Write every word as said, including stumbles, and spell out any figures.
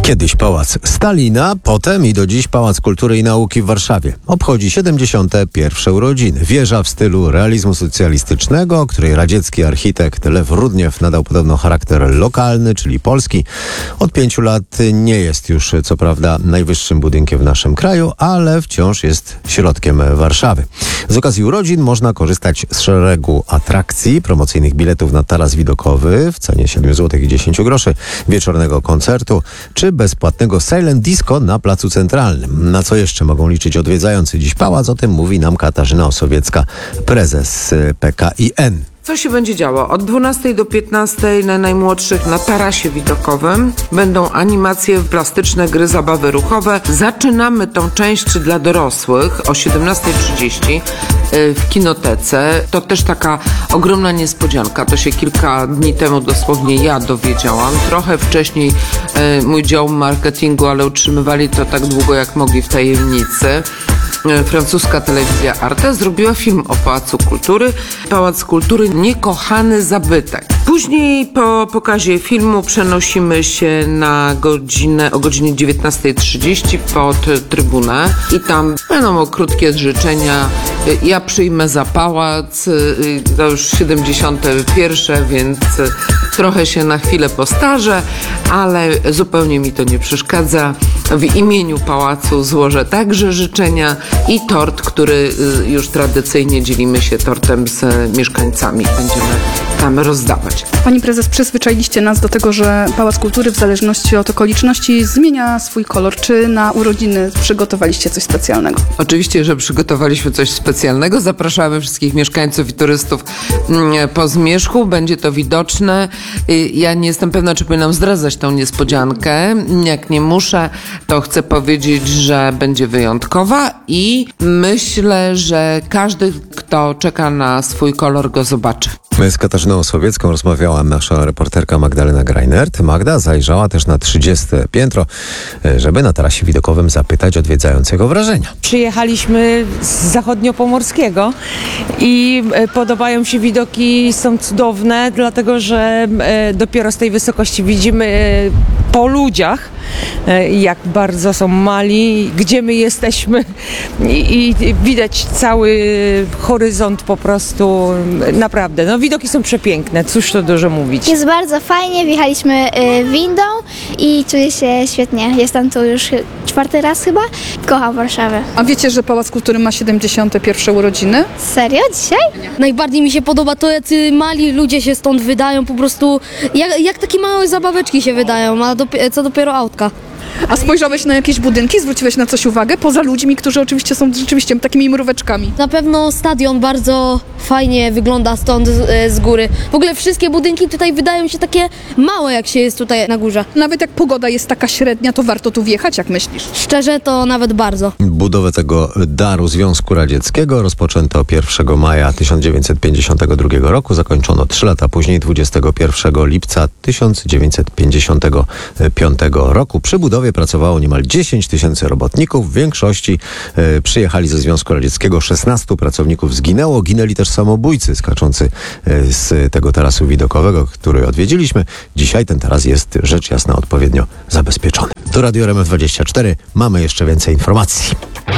Kiedyś Pałac Stalina, potem i do dziś Pałac Kultury i Nauki w Warszawie. Obchodzi siedemdziesiąte pierwsze urodziny. Wieża w stylu realizmu socjalistycznego, której radziecki architekt Lew Rudniew nadał podobno charakter lokalny, czyli polski. Od pięciu lat nie jest już, co prawda, najwyższym budynkiem w naszym kraju, ale wciąż jest środkiem Warszawy. Z okazji urodzin można korzystać z szeregu atrakcji, promocyjnych biletów na taras widokowy w cenie siedem złotych i dziesięć groszy, wieczornego koncertu, czy bezpłatnego silent disco na Placu Centralnym. Na co jeszcze mogą liczyć odwiedzający dziś pałac? O tym mówi nam Katarzyna Osowiecka, prezes P K I N. Co się będzie działo? Od dwunastej do piętnastej na najmłodszych na tarasie widokowym będą animacje, plastyczne gry, zabawy ruchowe. Zaczynamy tą część dla dorosłych o siedemnasta trzydzieści w kinotece. To też taka ogromna niespodzianka. To się kilka dni temu dosłownie ja dowiedziałam. Trochę wcześniej mój dział marketingu, ale utrzymywali to tak długo jak mogli w tajemnicy. Francuska telewizja Arte zrobiła film o Pałacu Kultury. Pałac Kultury, niekochany zabytek. Później po pokazie filmu przenosimy się na godzinę, o godzinie dziewiętnasta trzydzieści pod trybunę i tam będą krótkie życzenia. Ja przyjmę za pałac, to już siedemdziesiąte pierwsze, więc trochę się na chwilę postarzę, ale zupełnie mi to nie przeszkadza. W imieniu pałacu złożę także życzenia i tort, który już tradycyjnie dzielimy się tortem z mieszkańcami. Będziemy tam rozdawać. Pani prezes, przyzwyczailiście nas do tego, że Pałac Kultury w zależności od okoliczności zmienia swój kolor. Czy na urodziny przygotowaliście coś specjalnego? Oczywiście, że przygotowaliśmy coś specjalnego. Zapraszamy wszystkich mieszkańców i turystów po zmierzchu. Będzie to widoczne. Ja nie jestem pewna, czy powinnam zdradzać tą niespodziankę. Jak nie muszę, to chcę powiedzieć, że będzie wyjątkowa i myślę, że każdy, kto czeka na swój kolor, go zobaczy. My z Katarzyną Osowiecką rozmawiała nasza reporterka Magdalena Greinert. Magda zajrzała też na trzydzieste piętro, żeby na tarasie widokowym zapytać odwiedzającego wrażenia. Przyjechaliśmy z zachodniopomorskiego i podobają się widoki, są cudowne, dlatego że dopiero z tej wysokości widzimy po ludziach, jak bardzo są mali, gdzie my jesteśmy i, i widać cały horyzont po prostu, naprawdę. No widoki są przepiękne, cóż to dużo mówić. Jest bardzo fajnie, wjechaliśmy y, windą i czuję się świetnie. Jestem tu już czwarty raz chyba. Kocham Warszawę. A wiecie, że Pałac Kultury ma siedemdziesiąte pierwsze urodziny? Serio? Dzisiaj? Najbardziej mi się podoba to, jacy mali ludzie się stąd wydają, po prostu jak, jak takie małe zabaweczki się wydają, a dopi- co dopiero autka. A spojrzałeś na jakieś budynki? Zwróciłeś na coś uwagę? Poza ludźmi, którzy oczywiście są rzeczywiście takimi mróweczkami. Na pewno stadion bardzo fajnie wygląda stąd z, z góry. W ogóle wszystkie budynki tutaj wydają się takie małe, jak się jest tutaj na górze. Nawet jak pogoda jest taka średnia, to warto tu wjechać, jak myślisz? Szczerze, to nawet bardzo. Budowę tego daru Związku Radzieckiego rozpoczęto pierwszego maja tysiąc dziewięćset pięćdziesiątego drugiego roku. Zakończono trzy lata później, dwudziestego pierwszego lipca tysiąc dziewięćset pięćdziesiątego piątego roku. Przy budowie pracowało niemal dziesięć tysięcy robotników. W większości e, przyjechali ze Związku Radzieckiego. szesnastu pracowników zginęło. Ginęli też samobójcy skaczący e, z tego tarasu widokowego, który odwiedziliśmy. Dzisiaj ten taras jest, rzecz jasna, odpowiednio zabezpieczony. To Radio R M F dwadzieścia cztery. Mamy jeszcze więcej informacji.